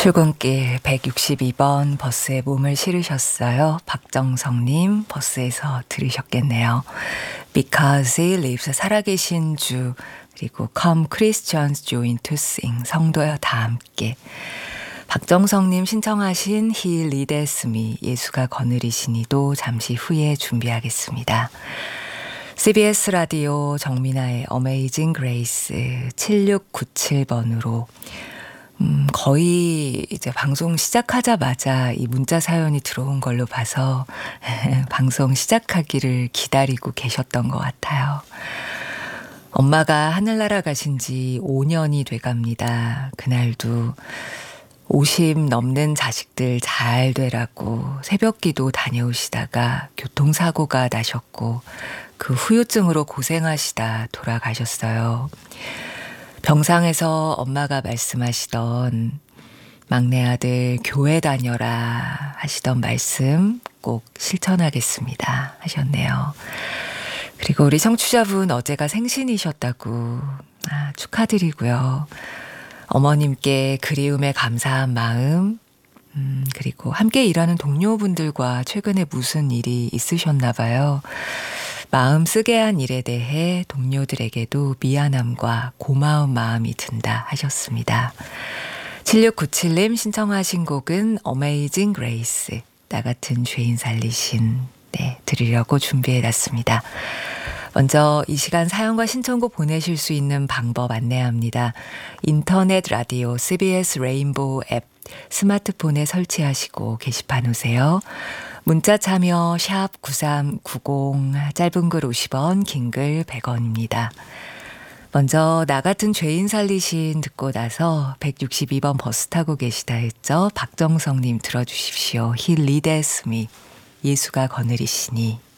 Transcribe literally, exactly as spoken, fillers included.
출근길 백육십이 번 버스에 몸을 실으셨어요. 박정성님 버스에서 들으셨겠네요. Because he lives, 살아계신 주, 그리고 Come Christians join to sing, 성도여 다 함께. 박정성님 신청하신 He leads me, 예수가 거느리시니도 잠시 후에 준비하겠습니다. 씨비에스 라디오 정민아의 Amazing Grace 칠육구칠 번으로 음, 거의 이제 방송 시작하자마자 이 문자 사연이 들어온 걸로 봐서 방송 시작하기를 기다리고 계셨던 것 같아요. 엄마가 하늘나라 가신 지 오 년이 돼갑니다. 그날도 오십 넘는 자식들 잘 되라고 새벽기도 다녀오시다가 교통사고가 나셨고 그 후유증으로 고생하시다 돌아가셨어요. 병상에서 엄마가 말씀하시던 막내 아들 교회 다녀라 하시던 말씀 꼭 실천하겠습니다 하셨네요. 그리고 우리 청취자분 어제가 생신이셨다고 아, 축하드리고요. 어머님께 그리움에 감사한 마음 음, 그리고 함께 일하는 동료분들과 최근에 무슨 일이 있으셨나 봐요. 마음 쓰게 한 일에 대해 동료들에게도 미안함과 고마운 마음이 든다 하셨습니다. 칠육구칠 님 신청하신 곡은 Amazing Grace, 나 같은 죄인 살리신, 네, 들으려고 준비해놨습니다. 먼저 이 시간 사연과 신청곡 보내실 수 있는 방법 안내합니다. 인터넷 라디오 씨비에스 레인보우 앱 스마트폰에 설치하시고 게시판 오세요. 문자 참여 샵 구삼구공, 짧은 글 오십 원, 긴 글 백 원입니다. 먼저 나 같은 죄인 살리신 듣고 나서 백육십이 번 버스 타고 계시다 했죠. 박정성님 들어주십시오. He leads me, 예수가 거느리시니.